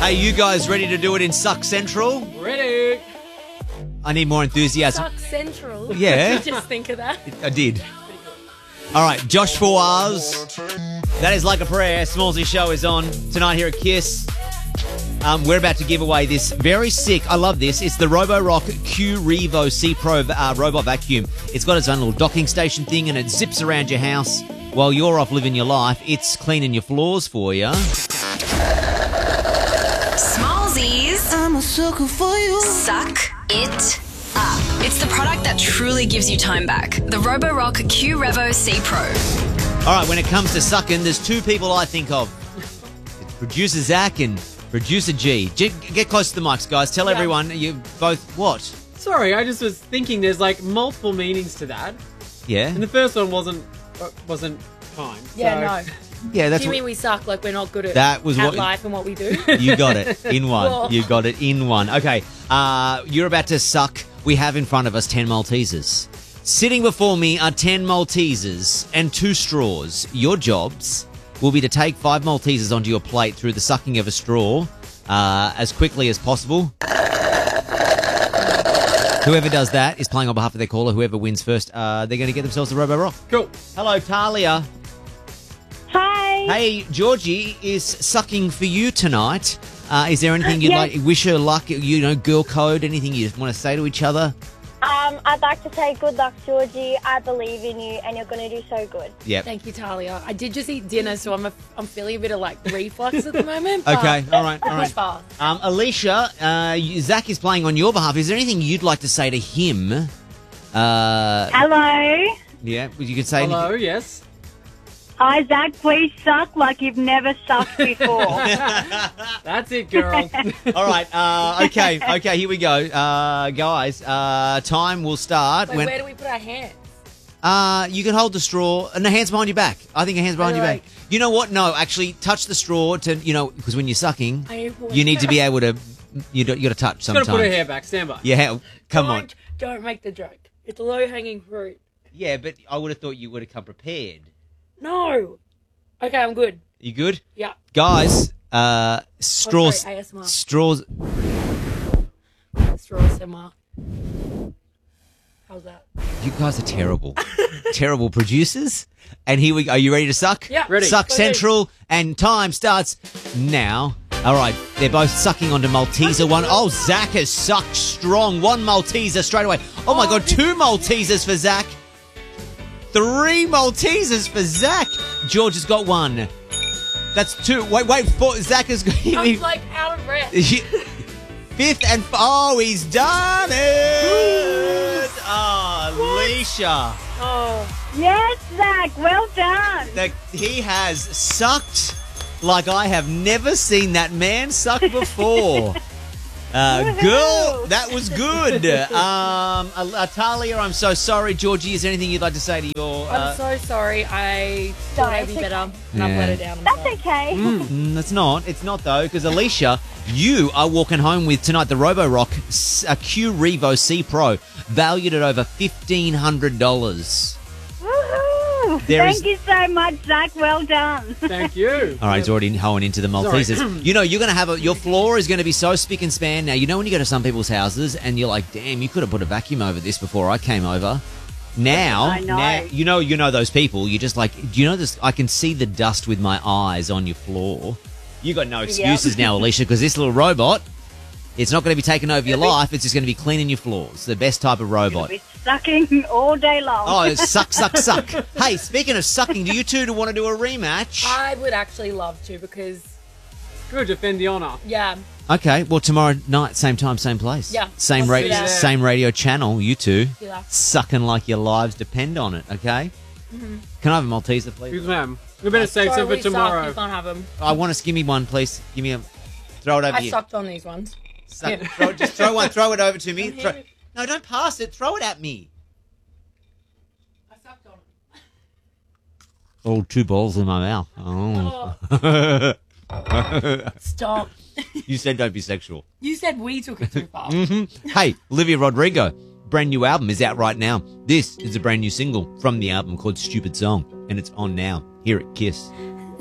Hey, you guys ready to do it in Suck Central? Ready. I need more enthusiasm. Suck Central. Yeah. Did you just think of that? I did. All right, Josh Fawaz. That is Like a Prayer. Smallsy Show is on tonight here at Kiss. We're about to give away this very sick, I love this, it's the Roborock Q Revo C Pro robot vacuum. It's got its own little docking station thing and it zips around your house while you're off living your life. It's cleaning your floors for you. Smallsies. I'm a sucker for you. Suck it up. It's the product that truly gives you time back. The Roborock Q Revo C Pro. All right, when it comes to sucking, there's two people I think of. It's producer Zach and producer G. Get close to the mics, guys. Tell everyone you both what? Sorry, I just was thinking there's like multiple meanings to that. Yeah. And the first one wasn't kind. Yeah, so. no. Yeah, that's Do you what, mean we suck, like we're not good at, That was what- life and what we do? you got it in one. Well- You got it in one. Okay, you're about to suck. We have in front of us 10 Maltesers. Sitting before me are 10 Maltesers and 2 straws. Your jobs will be to take 5 Maltesers onto your plate through the sucking of a straw as quickly as possible. Whoever does that is playing on behalf of their caller. Whoever wins first, they're going to get themselves a Roborock. Cool. Hello, Talia. Hi. Hey, Georgie is sucking for you tonight. Is there anything you'd like? Wish her luck, girl code, anything you want to say to each other? I'd like to say good luck, Georgie. I believe in you, and you're going to do so good. Yep. Thank you, Talia. I did just eat dinner, so I'm feeling a bit of like reflux at the moment. But Okay, all right. it's fast. Alicia, Zach is playing on your behalf. Is there anything you'd like to say to him? Hello. Yeah, you could say. Hello, yes. Hi, Zach. Please suck like you've never sucked before. That's it, girl. All right. Okay. Here we go, guys. Time will start Wait, where do we put our hands? You can hold the straw and the hands behind your back. I think your hands behind your back. Like- You know what? No, actually, touch the straw to because when you're sucking, I need to- you need to be able to. You got to touch sometimes. Gotta put her hair back. Stand by. Yeah, come on. Don't make the joke. It's a low-hanging fruit. Yeah, but I would have thought you would have come prepared. No. Okay, I'm good. You good? Yeah. Guys, straws. Oh, sorry, ASMR. Straws. Straws, Emma. How's that? You guys are terrible. Terrible producers. And here we go. Are you ready to suck? Yeah. Ready. Suck Ready. Central. And time starts now. All right. They're both sucking onto Malteser. One. Oh, Zach has sucked strong. 1 Malteser straight away. Oh, my God. 2 Maltesers for Zach. 3 Maltesers for Zach. George has got 1. That's 2. Wait. 4. Zach has got... I'm like out of breath. 5th and... Oh, he's done it! Oh, Alicia. Oh. Yes, Zach. Well done. He has sucked like I have never seen that man suck before. Girl, that was good. Talia, I'm so sorry. Georgie, is there anything you'd like to say to your... I'm so sorry. I thought I'd be it's better. okay. And I've Yeah. let her down. I'm That's sorry. okay. It's not. It's not, though, because Alicia, you are walking home with tonight the Roborock Q Revo C Pro, valued at over $1,500. Woohoo. There Thank is- you so much, Zach. Well done. Thank you. All right, he's already hoeing into the Maltesers. You're going to have your floor is going to be so spick and span. Now, when you go to some people's houses and you're like, damn, you could have put a vacuum over this before I came over. Now, I know. you know those people. You're just like, do you know this? I can see the dust with my eyes on your floor. You got no excuses now, Alicia, because this little robot, it's not going to be taking over your life. It's just going to be cleaning your floors. The best type of robot. We're sucking all day long. Oh, suck. Hey, speaking of sucking, do you two want to do a rematch? I would actually love to because, Good, defend the honour. yeah. Okay, well, tomorrow night, same time, same place. Yeah, Same let's do that. same radio channel, you two. Do that. Sucking like your lives depend on it, okay? Mm-hmm. Can I have a Malteser, please? Yes, ma'am. We better save Sorry, some for we suck. tomorrow. You can't have them. I want to give me one, please. Give me a... Throw it over I here. sucked on these ones. Suck, just throw one. Throw it over to me. I'm here. No, don't pass it. Throw it at me. I sucked on them. Oh, 2 balls in my mouth. Oh. Stop. You said don't be sexual. You said we took it too far. Hey, Olivia Rodrigo, brand new album is out right now. This is a brand new single from the album called Stupid Song, and it's on now here at Kiss.